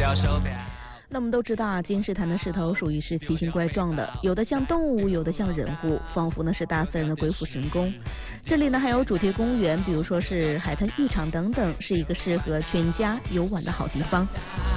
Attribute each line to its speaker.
Speaker 1: 那我们都知道啊，金石潭的石头属于是奇形怪状的，有的像动物，有的像人物，仿佛呢是大自然的鬼斧神工。这里呢还有主题公园，比如说是海滩浴场等等，是一个适合全家游玩的好地方。